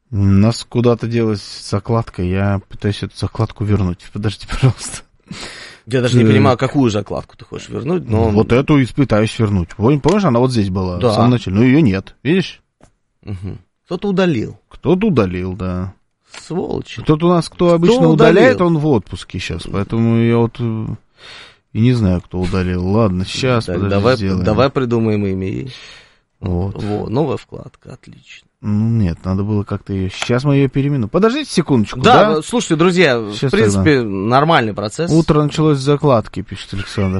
У нас куда-то делась закладка, я пытаюсь эту закладку вернуть. Подожди, пожалуйста. Я даже не понимаю, какую закладку ты хочешь вернуть, но... Вот эту пытаюсь вернуть. Помнишь, она вот здесь была, да. В самом начале. Но ее нет, видишь? Угу. Кто-то удалил. Кто-то удалил, да. Сволочи. Кто обычно удаляет, он в отпуске сейчас, поэтому я вот и не знаю, кто удалил. Ладно, сейчас, подожди, сделаем. Давай придумаем имя. Вот. Новая вкладка, отлично. Нет, надо было как-то ее... Сейчас мы ее переименуем. Подождите секундочку, да? Слушайте, друзья, сейчас в принципе, тогда. Нормальный процесс. Утро началось с закладки, пишет Александр.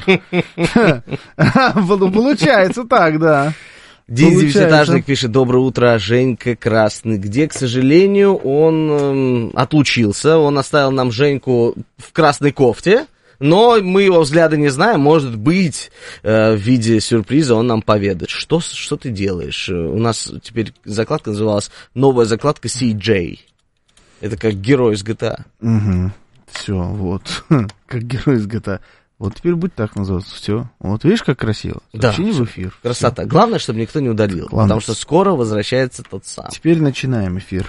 Получается так, да. Девятиэтажник пишет: доброе утро, Женька Красный, где, к сожалению, он отлучился. Он оставил нам Женьку в красной кофте, но мы его взгляда не знаем. Может быть, в виде сюрприза он нам поведает. Что ты делаешь? У нас теперь закладка называлась «Новая закладка CJ». Это как герой из GTA. Угу. Все, вот. Как герой из GTA. Вот теперь будет так называться. Все. Вот видишь, как красиво. Сообщение в эфир. Красота. Все. Главное, чтобы никто не удалил. Главное. Потому что скоро возвращается тот сам. Теперь начинаем эфир.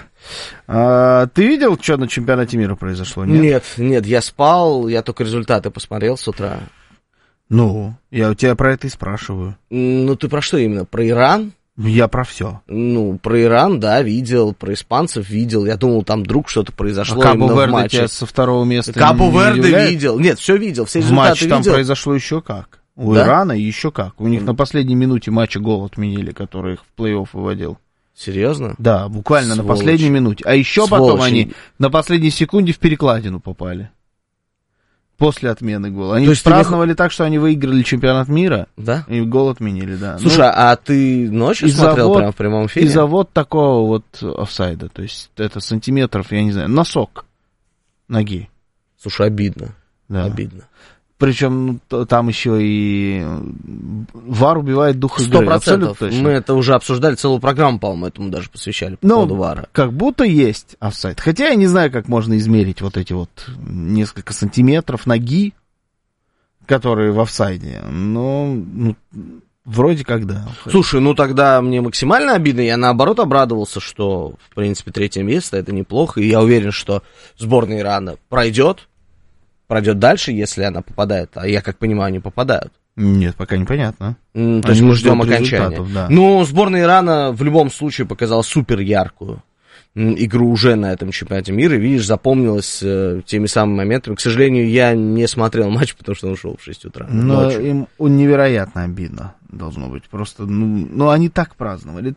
Ты видел, что на чемпионате мира произошло? Нет, я спал. Я только результаты посмотрел с утра. Ну, я у тебя про это и спрашиваю. Ну, ты про что именно? Про Иран? Я про все. Ну, про Иран, да, видел, про испанцев видел. Я думал, там вдруг что-то произошло именно в матче. Тебя со второго места Кабо-Верде видел. Нет, все видел, все результаты видел. В матче там произошло еще как. У Ирана еще как. У них на последней минуте матча гол отменили, который их в плей-офф выводил. Серьезно? Да, буквально на последней минуте. А еще потом они на последней секунде в перекладину попали. После отмены гола. Они праздновали так, что они выиграли чемпионат мира, да? И гол отменили, да. Слушай, а ты ночью смотрел прямо в прямом эфире? Из-за вот такого вот офсайда, то есть это сантиметров, я не знаю, носок ноги. Слушай, обидно, да. Обидно. Причем там еще и ВАР убивает дух игры. 100%. Мы это уже обсуждали, целую программу, по-моему, этому даже посвящали по поводу ВАРа. Как будто есть офсайд. Хотя я не знаю, как можно измерить вот эти вот несколько сантиметров ноги, которые в офсайде. Но вроде как да. Слушай, тогда мне максимально обидно. Я наоборот обрадовался, что, в принципе, 3-е место это неплохо. И я уверен, что сборная Ирана пройдет дальше, если она попадает. А я, как понимаю, не попадают. Нет, пока непонятно. То есть мы ждем окончания. Да. Но сборная Ирана в любом случае показала супер яркую игру уже на этом чемпионате мира. Видишь, запомнилась теми самыми моментами. К сожалению, я не смотрел матч, потому что он ушел в 6 утра. Но им невероятно обидно должно быть. Просто, они так праздновали,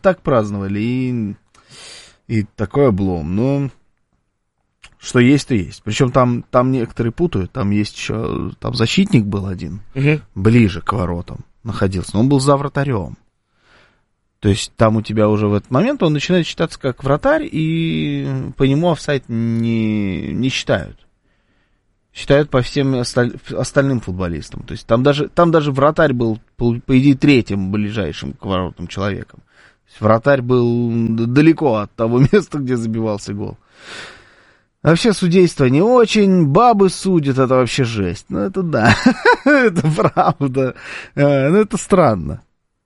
и такой облом. Но... Что есть, то есть. Причем там некоторые путают. Там есть еще... Там защитник был один. Ближе к воротам находился. Но он был за вратарем. То есть там у тебя уже в этот момент он начинает считаться как вратарь, и по нему офсайд не считают. Считают по всем остальным футболистам. То есть там даже вратарь был, по идее, третьим ближайшим к воротам человеком. То есть вратарь был далеко от того места, где забивался гол. Вообще судейство не очень, бабы судят, это вообще жесть. Это да, это правда. Это странно.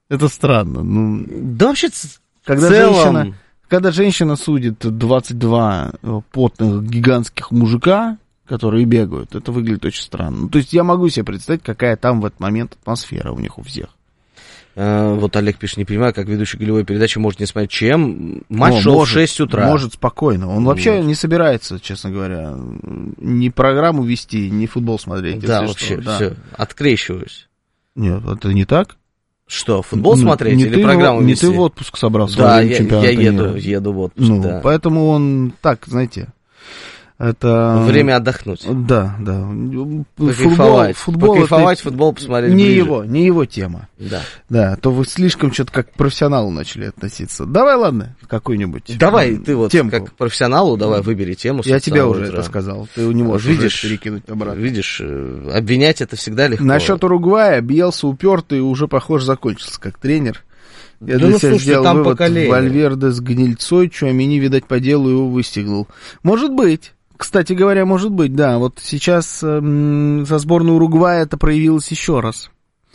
Да вообще когда женщина судит 22 потных гигантских мужика, которые бегают, это выглядит очень странно. То есть я могу себе представить, какая там в этот момент атмосфера у них у всех. Вот Олег пишет: не понимаю, как ведущий голевой передачи может не смотреть ЧМ. Матч шел в 6 утра. Может спокойно. Он вообще не собирается, честно говоря, ни программу вести, ни футбол смотреть. Да, вообще, все, открещиваюсь. Нет, это не так. Что, футбол смотреть или программу вести? Не ты в отпуск собрался. Да, я еду в отпуск, да. Поэтому он так, знаете... Это... Время отдохнуть. Да. Футбол посмотреть не его тема. Да. Да, то вы слишком что-то как к профессионалу начали относиться. Давай, ладно, какую-нибудь давай, ты вот темку. Как к профессионалу, давай выбери тему. Я тебе уже это сказал, ты не можешь перекинуть обратно. Видишь, обвинять это всегда легко. Насчет Уругвая, Бьелса упертый уже, похоже, закончился как тренер. Я для себя сделал там вывод, поколение. Вальверде с гнильцой, Чуамини, видать, по делу его выстегнул. Может быть. Кстати говоря, может быть, да. Вот сейчас со сборной Уругвая это проявилось еще раз.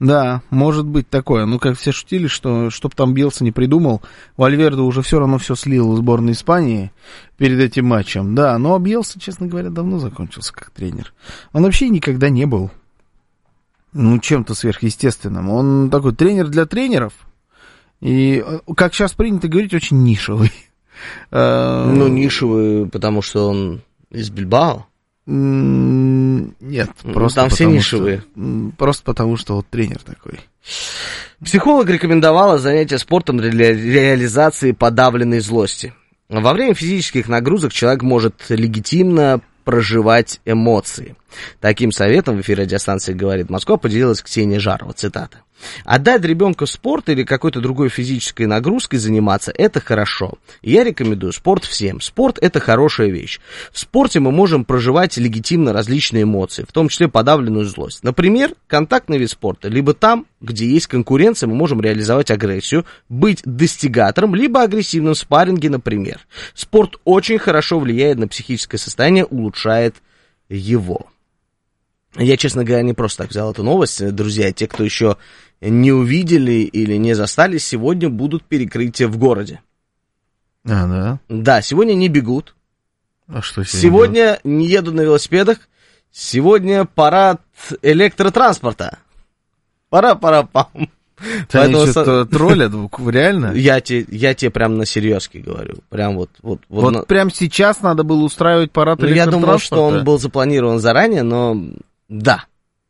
Да, может быть такое. Ну, как все шутили, что чтоб там Биелса не придумал, Вальверде уже все равно все слил в сборной Испании перед этим матчем. Да, но Биелса, честно говоря, давно закончился как тренер. Он вообще никогда не был, ну, чем-то сверхъестественным. Он такой тренер для тренеров. И, как сейчас принято говорить, очень нишевый. Ну, нишевый, потому что он из Бильбао. Нет, просто там все нишевые. Просто потому, что вот тренер такой. Психолог рекомендовала занятия спортом для реализации подавленной злости. Во время физических нагрузок человек может легитимно проживать эмоции. Таким советом в эфире радиостанции «Говорит Москва» поделилась Ксения Жарова, цитата. «Отдать ребенка в спорт или какой-то другой физической нагрузкой заниматься – это хорошо. Я рекомендую спорт всем. Спорт – это хорошая вещь. В спорте мы можем проживать легитимно различные эмоции, в том числе подавленную злость. Например, контактный вид спорта. Либо там, где есть конкуренция, мы можем реализовать агрессию, быть достигатором, либо агрессивным в спарринге, например. Спорт очень хорошо влияет на психическое состояние, улучшает его». Я, честно говоря, не просто так взял эту новость. Друзья, те, кто еще не увидели или не застали, сегодня будут перекрытия в городе. А, да? Да, сегодня не бегут. А что сегодня не едут на велосипедах. Сегодня парад электротранспорта. Пара-пара-пам. Они что-то троллят, реально? Я тебе прям на серьезке говорю. Прям вот прям сейчас надо было устраивать парад электротранспорта? Я думал, что он был запланирован заранее, но да.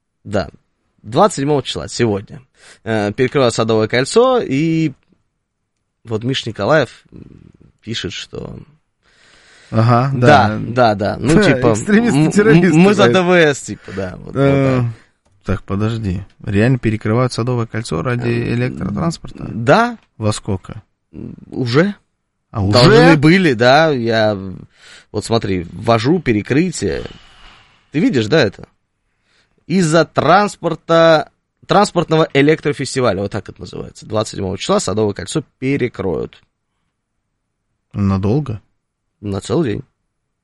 27 числа, сегодня. Перекрывают Садовое кольцо, и вот Миша Николаев пишет, что... Ага, да. Ну, типа, экстремисты-террористы. Мы за ДВС, типа, да. Вот, да. Так, подожди. Реально перекрывают Садовое кольцо ради электротранспорта? Да. Во сколько? Уже. А уже? Должны были, да. Я, вот смотри, ввожу перекрытие. Ты видишь, да, это? Из-за транспортного электрофестиваля, вот так это называется. 27 числа Садовое кольцо перекроют. Надолго? На целый день.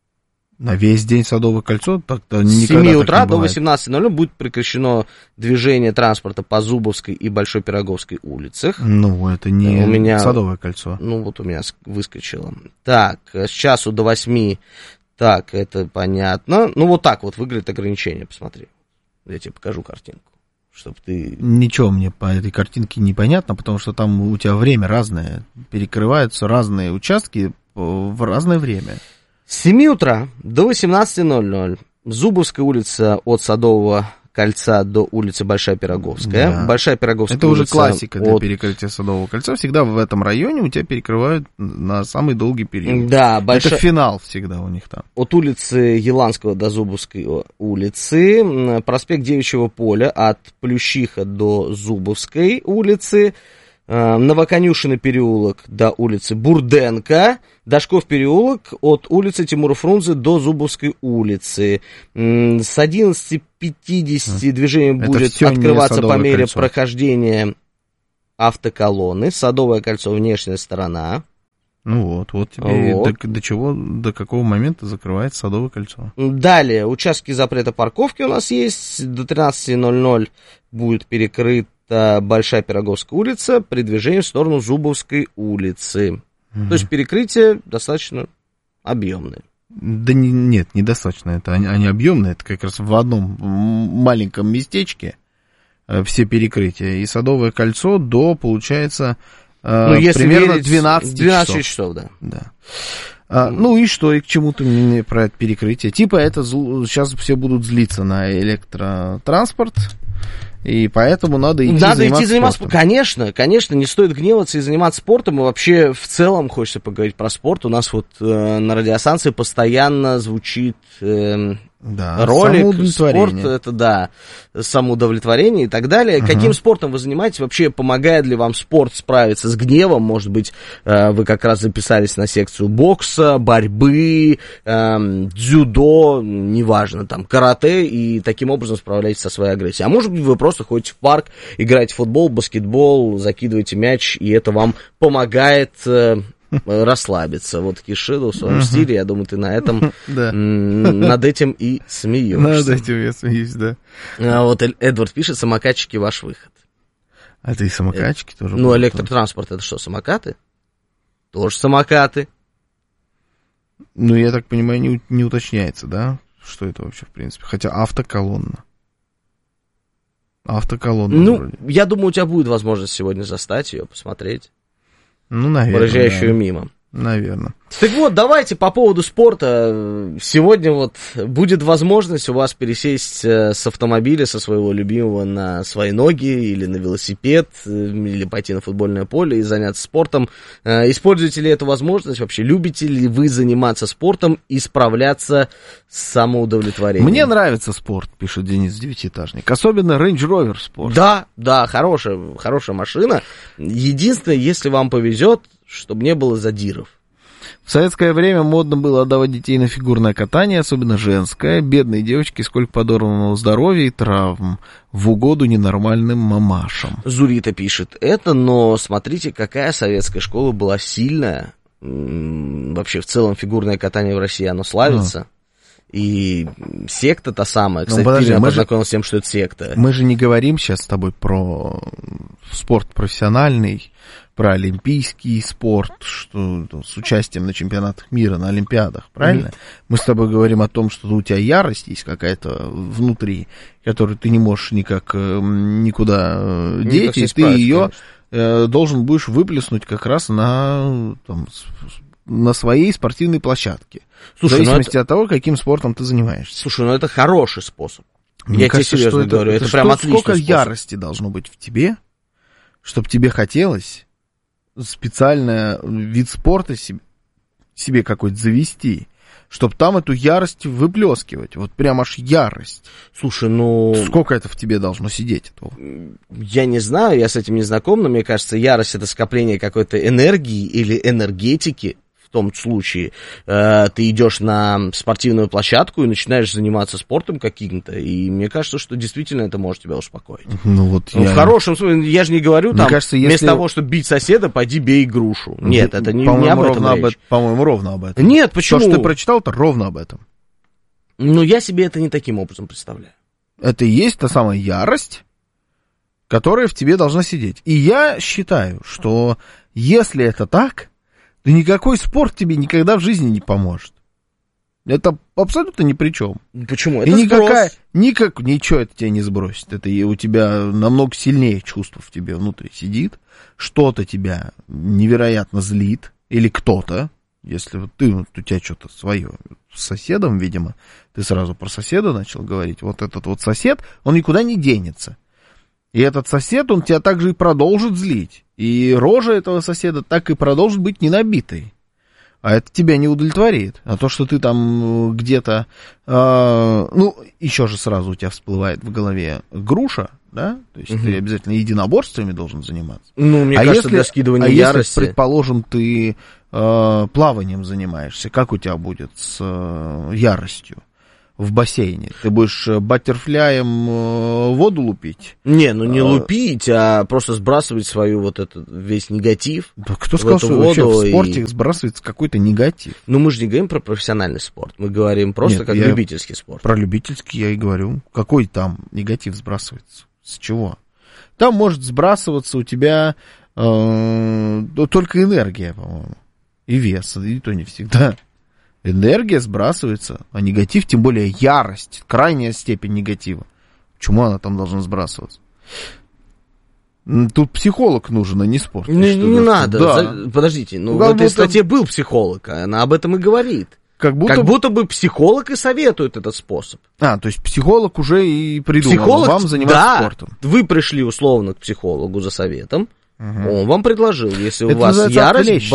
На весь день Садовое кольцо? Так-то с 7 утра до бывает. 18:00 будет прекращено движение транспорта по Зубовской и Большой Пироговской улицах. Ну, это не у меня, Садовое кольцо. Ну, вот у меня выскочило. Так, с часу до 8. Так, это понятно. Ну, вот так вот выглядит ограничение, посмотри. Я тебе покажу картинку, чтобы ты... Ничего мне по этой картинке не понятно, потому что там у тебя время разное. Перекрываются разные участки в разное время. С 7 утра до 18:00 Зубовская улица от Садового кольца до улицы Большая Пироговская. Да. Большая Пироговская это улица... уже классика для перекрытия Садового кольца. Всегда в этом районе у тебя перекрывают на самый долгий период. Да, это финал всегда у них там. От улицы Еланского до Зубовской улицы, проспект Девичьего поля от Плющиха до Зубовской улицы, Новоконюшенный переулок до улицы Бурденко, Дашков переулок от улицы Тимура Фрунзе до Зубовской улицы. С 11:50 движение будет открываться по мере прохождения автоколонны. Садовое кольцо, внешняя сторона. Ну вот тебе вот. До какого момента закрывается Садовое кольцо. Далее, участки запрета парковки у нас есть. До 13:00 будет перекрыт Большая Пироговская улица при движении в сторону Зубовской улицы. То есть перекрытие достаточно объемное. Да нет, недостаточно. Это они объемные. Это как раз в одном маленьком местечке все перекрытия. И Садовое кольцо до, получается, примерно 12 часов. Да. Ну и что, и к чему ты мне про это перекрытие? Типа это сейчас все будут злиться на электротранспорт. И поэтому надо идти заниматься спортом. Конечно, не стоит гневаться и заниматься спортом. И вообще, в целом, хочется поговорить про спорт. У нас вот на радиостанции постоянно звучит ролик. Спорт, это, самоудовлетворение и так далее. Каким спортом вы занимаетесь? Вообще, помогает ли вам спорт справиться с гневом? Может быть, вы как раз записались на секцию бокса, борьбы, дзюдо, неважно, там, карате, и таким образом справляетесь со своей агрессией. А может быть, вы просто ходите в парк, играете в футбол, баскетбол, закидываете мяч, и это вам помогает расслабиться. Вот Кишидо в своем стиле, я думаю, ты на этом над этим и смеешься. Над этим я смеюсь, да. Вот Эдвард пишет: самокатчики, ваш выход. А это и самокатчики тоже. Ну, электротранспорт это что, самокаты? Тоже самокаты. Ну, я так понимаю, не уточняется, да? Что это вообще, в принципе? Хотя автоколонна. Ну, вроде. Я думаю, у тебя будет возможность сегодня застать ее, посмотреть. Ну, наверное. Проезжающую да. мимо. Наверное. Так вот, давайте по поводу спорта. Сегодня вот будет возможность у вас пересесть с автомобиля, со своего любимого на свои ноги или на велосипед, или пойти на футбольное поле и заняться спортом. Используете ли эту возможность вообще? Любите ли вы заниматься спортом и справляться с самоудовлетворением? Мне нравится спорт, пишет Денис Девятиэтажник. Особенно Range Rover спорт. Да, хорошая машина. Единственное, если вам повезет, чтобы не было задиров. В советское время модно было отдавать детей на фигурное катание, особенно женское. Бедные девочки, сколько подорванного здоровья и травм в угоду ненормальным мамашам. Зурита пишет это, но смотрите, какая советская школа была сильная. Вообще, в целом, фигурное катание в России, оно славится. И секта та самая. Кстати, ты меня познакомился с тем, что это секта. Мы же не говорим сейчас с тобой про спорт профессиональный, про олимпийский спорт, что с участием на чемпионатах мира, на олимпиадах, правильно? Мы с тобой говорим о том, что у тебя ярость есть какая-то внутри, которую ты не можешь никак никуда деть, и ты ее должен будешь выплеснуть как раз на своей спортивной площадке. Слушай, в зависимости от того, каким спортом ты занимаешься. Слушай, это хороший способ. Я тебе серьезно говорю, это прям отличный способ. Сколько ярости должно быть в тебе, чтобы тебе хотелось специальный вид спорта себе какой-то завести, чтобы там эту ярость выплескивать. Вот прям аж ярость. Слушай, сколько это в тебе должно сидеть этого? Я не знаю, я с этим не знаком, но мне кажется, ярость — это скопление какой-то энергии или энергетики. В том случае ты идешь на спортивную площадку и начинаешь заниматься спортом каким-то, и мне кажется, что действительно это может тебя успокоить. В хорошем смысле, я же не говорю, там, кажется, вместо того, чтобы бить соседа, пойди бей грушу. Нет, это не об этом речь. По-моему, ровно об этом. Нет, почему? То, что ты прочитал, это ровно об этом. Ну, я себе это не таким образом представляю. Это и есть та самая ярость, которая в тебе должна сидеть. И я считаю, что если это так, то никакой спорт тебе никогда в жизни не поможет. Это абсолютно ни при чем. Почему? Это ничего это тебя не сбросит. Это у тебя намного сильнее чувство в тебе внутри сидит. Что-то тебя невероятно злит. Или кто-то. Если у тебя что-то свое с соседом, видимо, ты сразу про соседа начал говорить. Вот этот вот сосед, он никуда не денется. И этот сосед, он тебя также и продолжит злить. И рожа этого соседа так и продолжит быть ненабитой. А это тебя не удовлетворит. А то, что ты там где-то... еще же сразу у тебя всплывает в голове груша, да? То есть ты обязательно единоборствами должен заниматься. Мне кажется, для скидывания ярости... если, предположим, ты плаванием занимаешься, как у тебя будет с яростью в бассейне? Ты будешь баттерфляем воду лупить? Не лупить, а просто сбрасывать свою вот этот весь негатив. Да кто сказал, что вообще в спорте сбрасывается какой-то негатив? Мы же не говорим про профессиональный спорт, мы говорим просто как любительский спорт. Про любительский я и говорю. Какой там негатив сбрасывается? С чего? Там может сбрасываться у тебя только энергия, по-моему. И вес, и то не всегда. Энергия сбрасывается, а негатив, тем более ярость, крайняя степень негатива. Почему она там должна сбрасываться? Тут психолог нужен, а не спорт. Не надо. Да. Подождите, в этой статье был психолог, она об этом и говорит. Как будто бы психолог и советует этот способ. То есть психолог уже и придумал вам заниматься спортом. Вы пришли условно к психологу за советом, он вам предложил, если у вас ярость...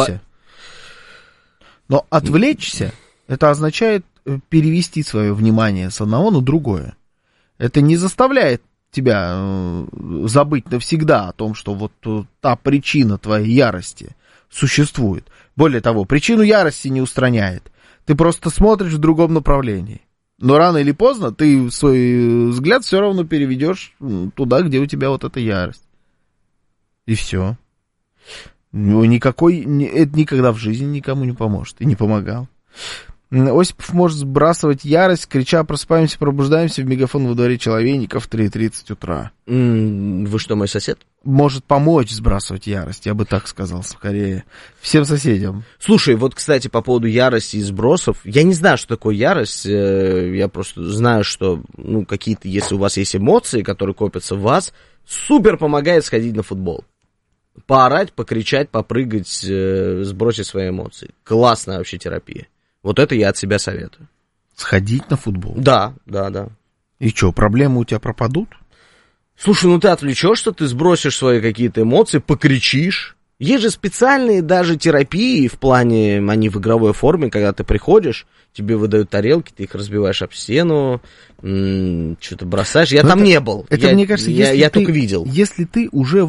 Но отвлечься, это означает перевести свое внимание с одного на другое. Это не заставляет тебя забыть навсегда о том, что вот та причина твоей ярости существует. Более того, причину ярости не устраняет. Ты просто смотришь в другом направлении. Но рано или поздно ты свой взгляд все равно переведешь туда, где у тебя вот эта ярость. И все. Это никогда в жизни никому не поможет. И не помогал. Осипов может сбрасывать ярость, крича «просыпаемся, пробуждаемся» в мегафон во дворе Человейников в 3:30 утра. Вы что, мой сосед? Может помочь сбрасывать ярость, я бы так сказал, скорее. Всем соседям. Слушай, вот, кстати, по поводу ярости и сбросов. Я не знаю, что такое ярость. Я просто знаю, что, какие-то, если у вас есть эмоции, которые копятся в вас, супер помогает сходить на футбол. Поорать, покричать, попрыгать, сбросить свои эмоции. Классная вообще терапия. Вот это я от себя советую. Сходить на футбол? Да. И что, проблемы у тебя пропадут? Слушай, ты отвлечешься, ты сбросишь свои какие-то эмоции, покричишь. Есть же специальные даже терапии в плане, они в игровой форме, когда ты приходишь, тебе выдают тарелки, ты их разбиваешь об стену, что-то бросаешь. Я там не был. Мне кажется, я только видел. Если ты уже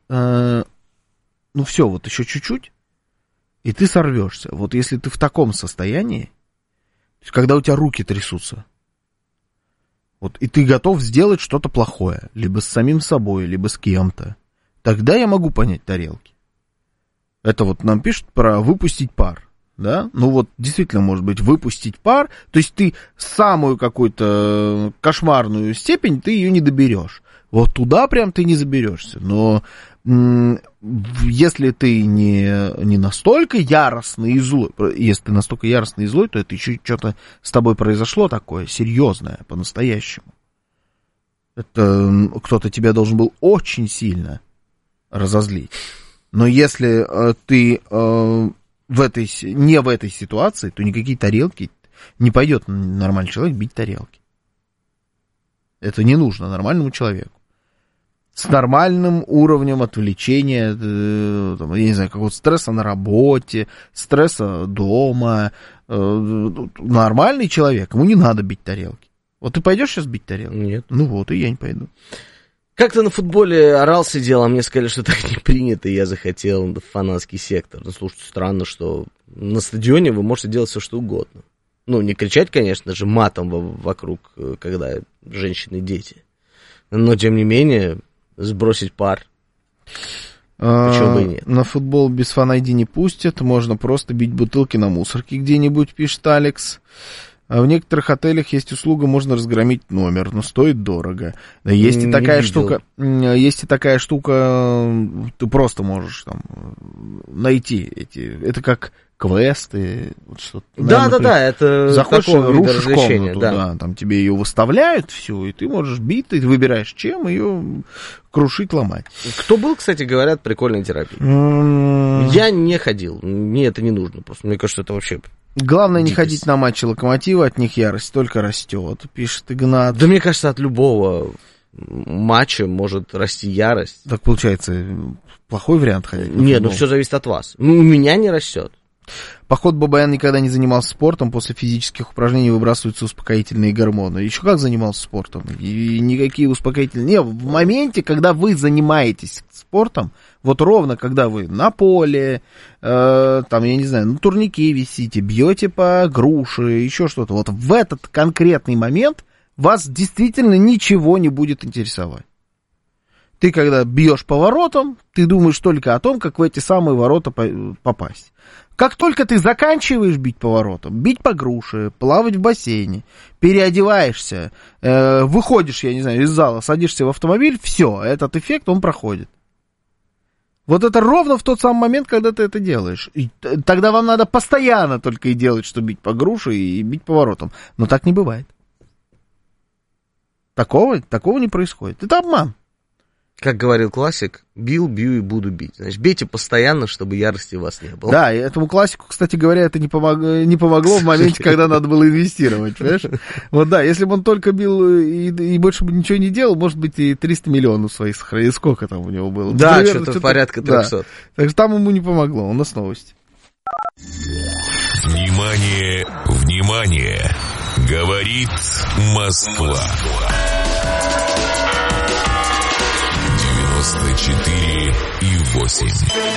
все, вот еще чуть-чуть, и ты сорвешься. Вот если ты в таком состоянии, то есть когда у тебя руки трясутся, вот, и ты готов сделать что-то плохое, либо с самим собой, либо с кем-то, тогда я могу понять тарелки. Это вот нам пишут про выпустить пар, да? Действительно, может быть, выпустить пар, то есть ты самую какую-то кошмарную степень, ты ее не доберешь. Вот туда прям ты не заберешься, но если ты не настолько яростный и злой, если ты настолько яростный и злой, то это еще что-то с тобой произошло такое серьезное, по-настоящему. Это кто-то тебя должен был очень сильно разозлить. Но если ты не в этой ситуации, то никакие тарелки, не пойдет нормальный человек бить тарелки. Это не нужно нормальному человеку. С нормальным уровнем отвлечения, я не знаю, какого-то стресса на работе, стресса дома. Нормальный человек, ему не надо бить тарелки. Вот ты пойдешь сейчас бить тарелки? Нет. И я не пойду. Как-то на футболе орал, сидел, а мне сказали, что так не принято, и я захотел фанатский сектор. Слушайте, странно, что на стадионе вы можете делать все, что угодно. Не кричать, конечно же, матом вокруг, когда женщины и дети. Но, тем не менее, сбросить пар. Почему бы и нет? На футбол без фан-айди не пустят, можно просто бить бутылки на мусорке где-нибудь, пишет Алекс. В некоторых отелях есть услуга, можно разгромить номер, но стоит дорого. Есть и такая штука, ты просто можешь там найти это как квесты, что-то. Да, это заходишь, рушишь комнату, да. Там тебе ее выставляют всю, и ты можешь бить, ты выбираешь, чем ее крушить, ломать. Кто был, кстати, говорят, прикольной терапией? Я не ходил, мне это не нужно, просто мне кажется, это вообще... Главное не ходить на матчи Локомотива, от них ярость только растет, пишет Игнат. Да мне кажется, от любого матча может расти ярость. Так получается, плохой вариант ходить? Нет, все зависит от вас. У меня не растет. Поход Бабаян никогда не занимался спортом, после физических упражнений выбрасываются успокоительные гормоны. Еще как занимался спортом? И никакие успокоительные... в моменте, когда вы занимаетесь спортом, вот ровно когда вы на поле, я не знаю, на турнике висите, бьете по груше, еще что-то, вот в этот конкретный момент вас действительно ничего не будет интересовать. Ты когда бьешь по воротам, ты думаешь только о том, как в эти самые ворота попасть. Как только ты заканчиваешь бить по воротам, бить по груше, плавать в бассейне, переодеваешься, выходишь, я не знаю, из зала, садишься в автомобиль, все, этот эффект, он проходит. Вот это ровно в тот самый момент, когда ты это делаешь. И тогда вам надо постоянно только и делать, что бить по груше и бить по воротам. Но так не бывает. Такого не происходит. Это обман. Как говорил классик, бил, бью и буду бить. Значит, бейте постоянно, чтобы ярости у вас не было. Да, и этому классику, кстати говоря, это не помогло в моменте, когда надо было инвестировать, понимаешь? Вот да, если бы он только бил и больше бы ничего не делал, может быть, и 300 миллионов своих сохранил. Сколько там у него было? Да, наверное, что-то порядка 300. Да. Так что там ему не помогло, у нас новости. Внимание, внимание! Говорит Москва. 94,8.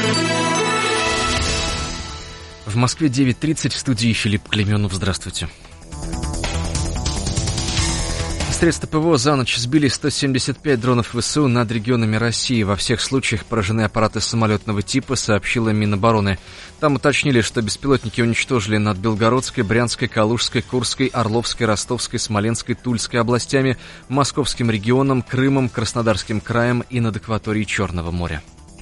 В Москве 9:30, в студии Филипп Клеменов. Здравствуйте. Средства ПВО за ночь сбили 175 дронов ВСУ над регионами России. Во всех случаях поражены аппараты самолетного типа, сообщила Минобороны. Там уточнили, что беспилотники уничтожили над Белгородской, Брянской, Калужской, Курской, Орловской, Ростовской, Смоленской, Тульской областями, Московским регионом, Крымом, Краснодарским краем и над акваторией Черного моря.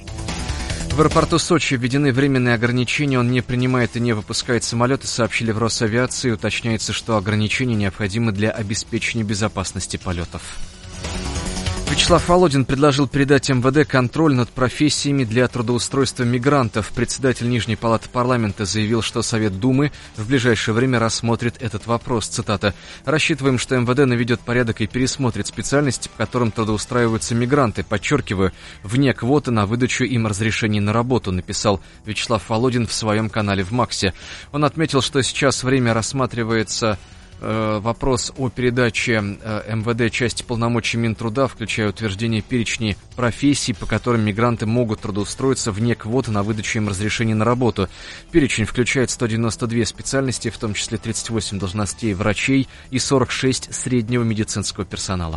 В аэропорту Сочи введены временные ограничения, он не принимает и не выпускает самолеты, сообщили в Росавиации. Уточняется, что ограничения необходимы для обеспечения безопасности полетов. Вячеслав Володин предложил передать МВД контроль над профессиями для трудоустройства мигрантов. Председатель Нижней палаты парламента заявил, что Совет Думы в ближайшее время рассмотрит этот вопрос. Цитата. «Рассчитываем, что МВД наведет порядок и пересмотрит специальности, по которым трудоустраиваются мигранты. Подчеркиваю, вне квоты на выдачу им разрешений на работу», написал Вячеслав Володин в своем канале в Максе. Он отметил, что сейчас время рассматривается вопрос о передаче МВД части полномочий Минтруда, включая утверждение перечней профессий, по которым мигранты могут трудоустроиться вне квоты на выдачу им разрешений на работу. Перечень включает 192 специальности, в том числе 38 должностей врачей и 46 среднего медицинского персонала.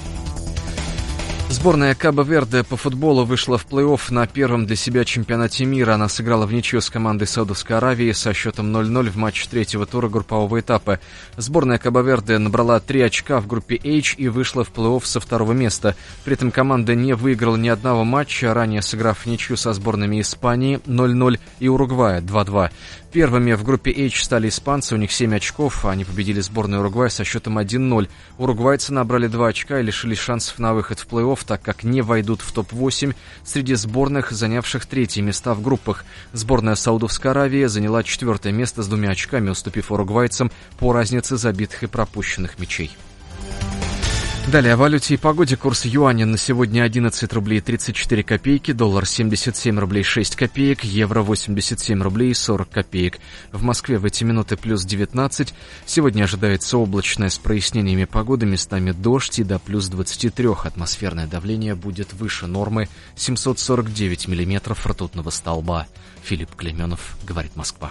Сборная Кабо-Верде по футболу вышла в плей-офф на первом для себя чемпионате мира. Она сыграла в ничью с командой Саудовской Аравии со счетом 0-0 в матче третьего тура группового этапа. Сборная Кабо-Верде набрала 3 очка в группе H и вышла в плей-офф со второго места. При этом команда не выиграла ни одного матча, ранее сыграв в ничью со сборными Испании 0-0 и Уругвая 2-2. Первыми в группе H стали испанцы, у них 7 очков, они победили сборную Уругвая со счетом 1-0. Уругвайцы набрали 2 очка и лишились шансов на выход в плей-офф, так как не войдут в топ-8 среди сборных, занявших 3-е места в группах. Сборная Саудовской Аравии заняла 4-е место с 2 очками, уступив уругвайцам по разнице забитых и пропущенных мячей. Далее о валюте и погоде. Курс юаня на сегодня 11 рублей 34 копейки, доллар 77 рублей 6 копеек, евро 87 рублей 40 копеек. В Москве в эти минуты плюс 19. Сегодня ожидается облачная с прояснениями погоды, местами дождь и до плюс 23. Атмосферное давление будет выше нормы 749 миллиметров ртутного столба. Филипп Клейменов, говорит Москва.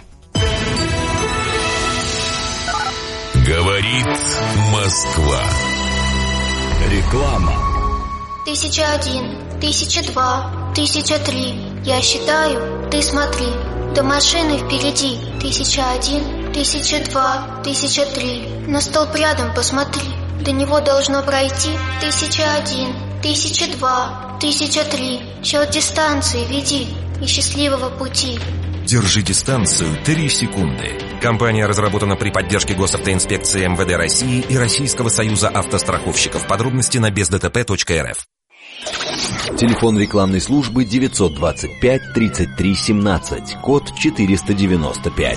Говорит Москва. Реклама. 1001, 1002, 1003. Я считаю, ты смотри. До машины впереди. 1001, 1002, 1003. На столб рядом посмотри. До него должно пройти 1001, 1002, 1003. Счет дистанции веди и счастливого пути. Держи дистанцию 3 секунды. Компания разработана при поддержке Госавтоинспекции МВД России и Российского союза автостраховщиков. Подробности на бездтп.рф. Телефон рекламной службы 925 33 17, код 495.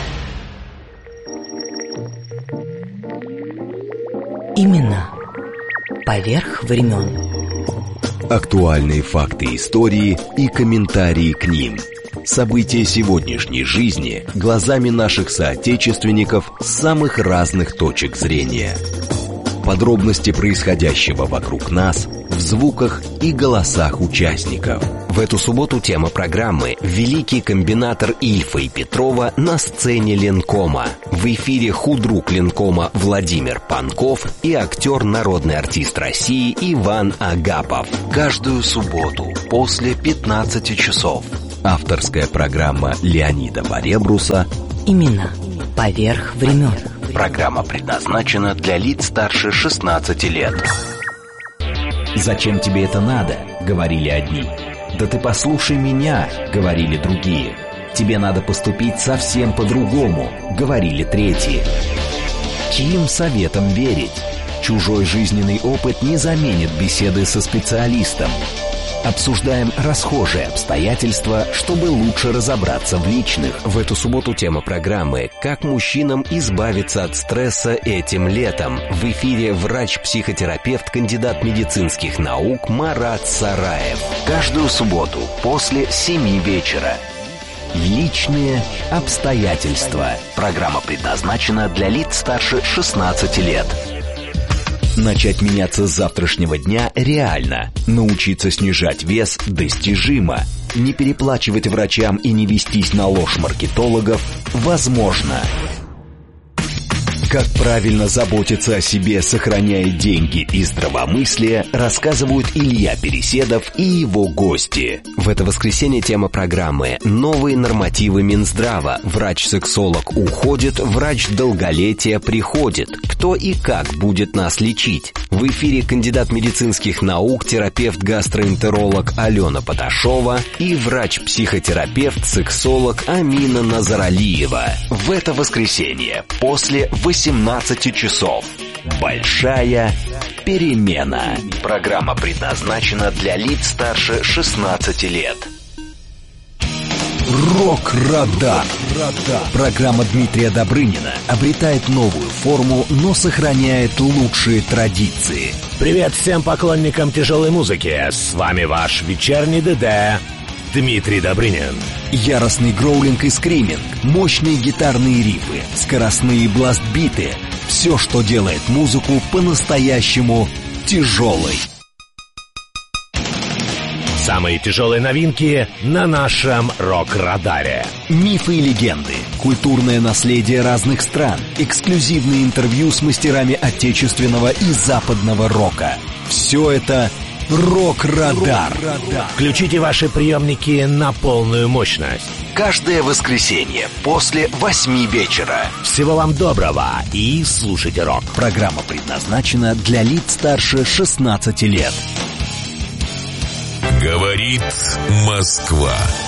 Именно поверх времен. Актуальные факты истории и комментарии к ним. События сегодняшней жизни глазами наших соотечественников с самых разных точек зрения. Подробности происходящего вокруг нас в звуках и голосах участников. В эту субботу тема программы «Великий комбинатор Ильфа и Петрова на сцене Ленкома». В эфире худрук Ленкома Владимир Панков и актер, народный артист России Иван Агапов. Каждую субботу после 15 часов. Авторская программа Леонида Баребруса. Именно поверх времен. Программа предназначена для лиц старше 16 лет. «Зачем тебе это надо?» — говорили одни. «Да ты послушай меня!» — говорили другие. «Тебе надо поступить совсем по-другому!» — говорили третьи. Чьим советам верить? Чужой жизненный опыт не заменит беседы со специалистом. Обсуждаем расхожие обстоятельства, чтобы лучше разобраться в личных. В эту субботу тема программы «Как мужчинам избавиться от стресса этим летом». В эфире врач-психотерапевт, кандидат медицинских наук Марат Сараев. Каждую субботу после 7 вечера. Личные обстоятельства. Программа предназначена для лиц старше 16 лет. Начать меняться с завтрашнего дня реально. Научиться снижать вес достижимо. Не переплачивать врачам и не вестись на ложь маркетологов возможно. Как правильно заботиться о себе, сохраняя деньги и здравомыслие, рассказывают Илья Переседов и его гости. В это воскресенье тема программы «Новые нормативы Минздрава». Врач-сексолог уходит, врач долголетия приходит. Кто и как будет нас лечить? В эфире кандидат медицинских наук, терапевт-гастроэнтеролог Алена Поташова и врач-психотерапевт, сексолог Амина Назаралиева. В это воскресенье после 18 часов. Большая перемена. Программа предназначена для лиц старше 16 лет. Рок-радар. Программа Дмитрия Добрынина обретает новую форму, но сохраняет лучшие традиции. Привет всем поклонникам тяжелой музыки. С вами ваш вечерний ДД Дмитрий Добрынин. Яростный гроулинг и скриминг, мощные гитарные рифы, скоростные бластбиты. Все, что делает музыку по-настоящему тяжелой. Самые тяжелые новинки на нашем рок-радаре. Мифы и легенды, культурное наследие разных стран, эксклюзивные интервью с мастерами отечественного и западного рока. Все это Рок-радар. Включите ваши приемники на полную мощность. Каждое воскресенье после 8 вечера. Всего вам доброго и слушайте рок. Программа предназначена для лиц старше 16 лет. Говорит Москва.